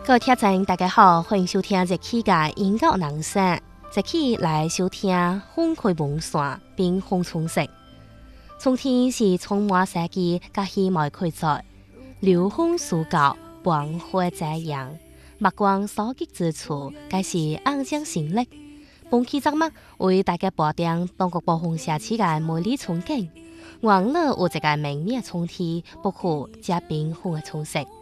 各位听众大家好，欢迎收听这期嘅音乐人生。这期来收听风开梦散，并风冲色。春天是充满生机甲希望开在，流风苏教，万花摘阳，目光所及之处，皆是安江新丽。本期节目为大家播定中国暴风下起嘅美丽春景。网络有一个明媚嘅春天，不可加冰封嘅春色。